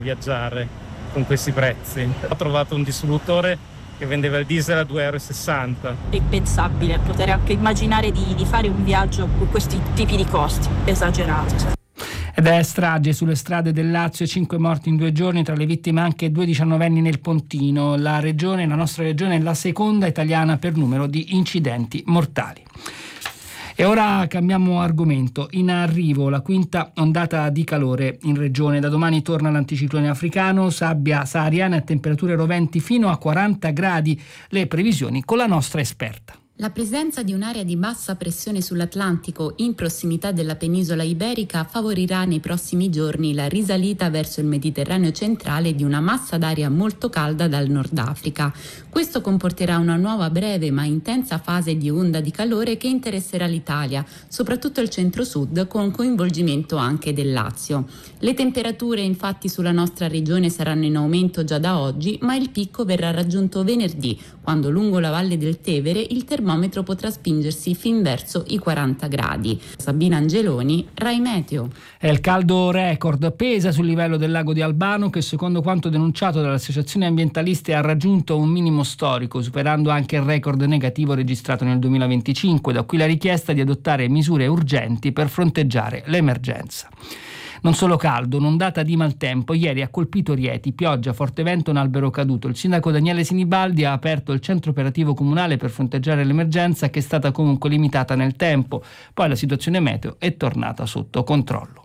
viaggiare con questi prezzi. Ho trovato un distributore che vendeva il diesel a 2,60 €. È impensabile poter anche immaginare di fare un viaggio con questi tipi di costi, esagerato. Ed è strage sulle strade del Lazio, 5 morti in 2 giorni, tra le vittime anche 2 diciannovenni nel Pontino. La nostra regione è la seconda italiana per numero di incidenti mortali. E ora cambiamo argomento. In arrivo la quinta ondata di calore in regione. Da domani torna l'anticiclone africano, sabbia sahariana e temperature roventi fino a 40 gradi. Le previsioni con la nostra esperta. La presenza di un'area di bassa pressione sull'Atlantico in prossimità della penisola iberica favorirà nei prossimi giorni la risalita verso il Mediterraneo centrale di una massa d'aria molto calda dal Nord Africa. Questo comporterà una nuova breve ma intensa fase di onda di calore che interesserà l'Italia, soprattutto il centro-sud, con coinvolgimento anche del Lazio. Le temperature infatti sulla nostra regione saranno in aumento già da oggi, ma il picco verrà raggiunto venerdì, quando lungo la valle del Tevere il termometro potrà spingersi fin verso i 40 gradi. Sabina Angeloni, Rai Meteo. È il caldo record, pesa sul livello del lago di Albano che, secondo quanto denunciato dalle associazioni ambientaliste, ha raggiunto un minimo storico, superando anche il record negativo registrato nel 2025. Da qui la richiesta di adottare misure urgenti per fronteggiare l'emergenza. Non solo caldo, un'ondata di maltempo ieri ha colpito Rieti, pioggia, forte vento, un albero caduto. Il sindaco Daniele Sinibaldi ha aperto il centro operativo comunale per fronteggiare l'emergenza, che è stata comunque limitata nel tempo. Poi la situazione meteo è tornata sotto controllo.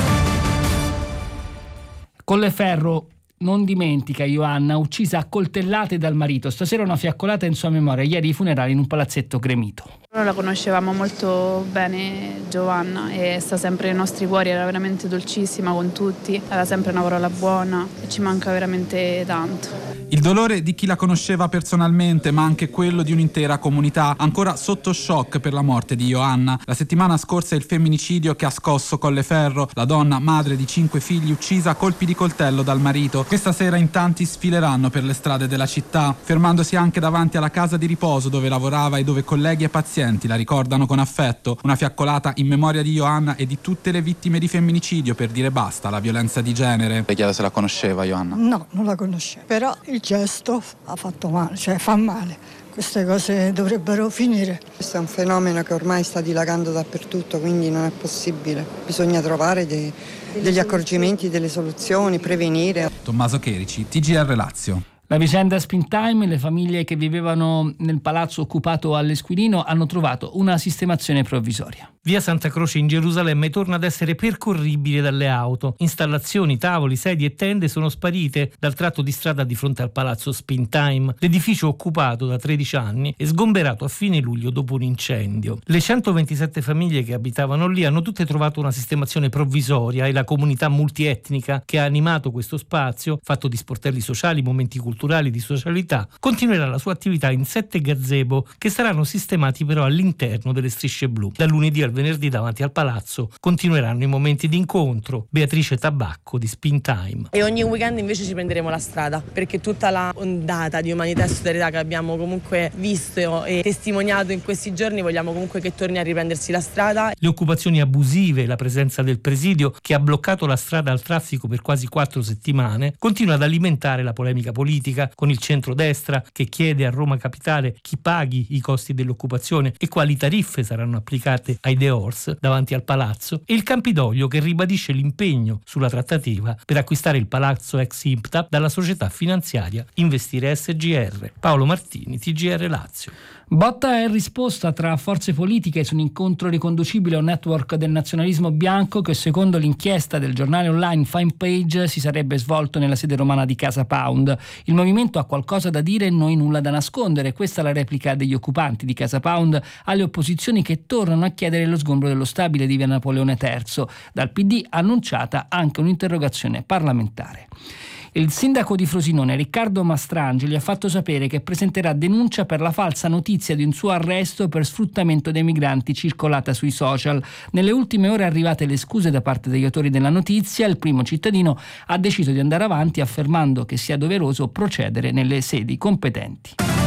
Colleferro non dimentica Ioanna, uccisa a coltellate dal marito. Stasera una fiaccolata in sua memoria, ieri i funerali in un palazzetto gremito. Noi la conoscevamo molto bene, Giovanna, e sta sempre nei nostri cuori, era veramente dolcissima con tutti, aveva sempre una parola buona e ci manca veramente tanto. Il dolore di chi la conosceva personalmente, ma anche quello di un'intera comunità, ancora sotto shock per la morte di Ioanna. La settimana scorsa è il femminicidio che ha scosso Colleferro, la donna madre di 5 figli uccisa a colpi di coltello dal marito. Questa sera in tanti sfileranno per le strade della città, fermandosi anche davanti alla casa di riposo dove lavorava e dove colleghi e pazienti la ricordano con affetto. Una fiaccolata in memoria di Ioanna e di tutte le vittime di femminicidio per dire basta alla violenza di genere. Le chiedo se la conosceva Ioanna? No, non la conoscevo, però il gesto ha fatto male, cioè fa male. Queste cose dovrebbero finire. Questo è un fenomeno che ormai sta dilagando dappertutto, quindi non è possibile. Bisogna trovare degli accorgimenti, delle soluzioni, prevenire. Tommaso Cherici, TGR Lazio. La vicenda Springtime, le famiglie che vivevano nel palazzo occupato all'Esquilino hanno trovato una sistemazione provvisoria. Via Santa Croce in Gerusalemme torna ad essere percorribile dalle auto. Installazioni, tavoli, sedie e tende sono sparite dal tratto di strada di fronte al palazzo Springtime, l'edificio occupato da 13 anni e sgomberato a fine luglio dopo un incendio. Le 127 famiglie che abitavano lì hanno tutte trovato una sistemazione provvisoria e la comunità multietnica che ha animato questo spazio, fatto di sportelli sociali, momenti culturali, di socialità, continuerà la sua attività in 7 gazebo che saranno sistemati però all'interno delle strisce blu. Da lunedì al venerdì davanti al palazzo continueranno i momenti di incontro. Beatrice Tabacco di Springtime. E ogni weekend invece ci prenderemo la strada, perché tutta la ondata di umanità e solidarietà che abbiamo comunque visto e testimoniato in questi giorni vogliamo comunque che torni a riprendersi la strada. Le occupazioni abusive, la presenza del presidio che ha bloccato la strada al traffico per quasi 4 settimane continua ad alimentare la polemica politica, con il centrodestra che chiede a Roma Capitale chi paghi i costi dell'occupazione e quali tariffe saranno applicate ai The Horse davanti al palazzo, e il Campidoglio che ribadisce l'impegno sulla trattativa per acquistare il palazzo ex Impta dalla società finanziaria Investire SGR. Paolo Martini, TGR Lazio. Botta e risposta tra forze politiche su un incontro riconducibile a un network del nazionalismo bianco che, secondo l'inchiesta del giornale online Fine Page, si sarebbe svolto nella sede romana di Casa Pound. Il movimento ha qualcosa da dire e noi nulla da nascondere. Questa è la replica degli occupanti di Casa Pound alle opposizioni che tornano a chiedere lo sgombero dello stabile di via Napoleone III. Dal PD annunciata anche un'interrogazione parlamentare. Il sindaco di Frosinone, Riccardo Mastrangeli, ha fatto sapere che presenterà denuncia per la falsa notizia di un suo arresto per sfruttamento dei migranti circolata sui social. Nelle ultime ore arrivate le scuse da parte degli autori della notizia, il primo cittadino ha deciso di andare avanti affermando che sia doveroso procedere nelle sedi competenti.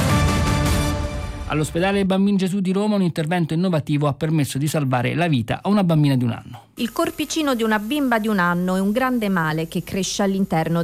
All'ospedale Bambin Gesù di Roma un intervento innovativo ha permesso di salvare la vita a una bambina di 1 anno. Il corpicino di una bimba di 1 anno è un grande male che cresce all'interno